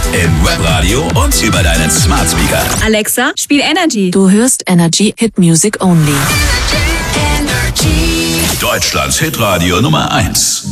im Webradio und über deinen Smart Speaker. Alexa, spiel Energy. Du hörst Energy Hit Music Only. Deutschlands Hitradio Nummer 1.